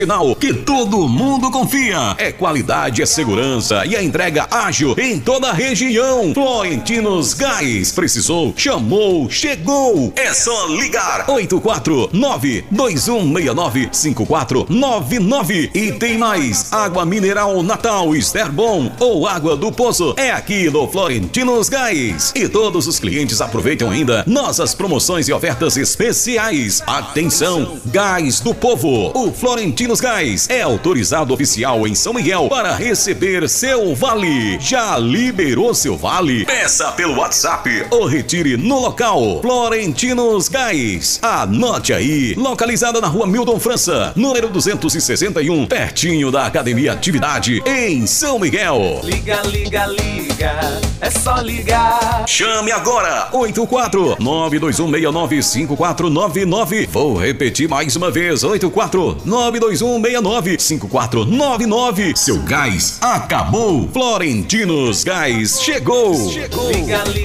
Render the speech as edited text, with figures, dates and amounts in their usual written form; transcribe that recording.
Final que todo mundo confia. É qualidade, é segurança e a entrega ágil em toda a região. Florentinos Gás. Precisou, chamou, chegou. É só ligar 849-2169-5499. E tem mais. Água mineral Natal Esterbom ou água do poço. É aqui no Florentinos Gás. E todos os clientes aproveitam ainda nossas promoções e ofertas especiais. Atenção, Gás do Povo. O Florentinos Gás é autorizado oficial em São Miguel para receber seu vale. Já liberou seu vale? Peça pelo WhatsApp ou retire no local. Florentinos Gás. Anote aí. Localizada na rua Milton França, número 261, pertinho da Academia Atividade, em São Miguel. Liga, liga, liga. É só ligar. Chame agora. 84-92169-5499. Vou repetir mais uma vez. 84-92169-5499. Seu gás acabou. Florentinos Gás chegou. Liga, liga.